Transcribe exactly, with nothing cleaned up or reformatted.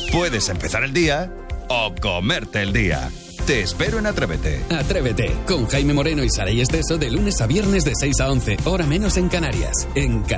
Puedes empezar el día o comerte el día. Te espero en Atrévete. Atrévete, con Jaime Moreno y Saray Esteso de lunes a viernes de seis a once, hora menos en Canarias, en Canarias.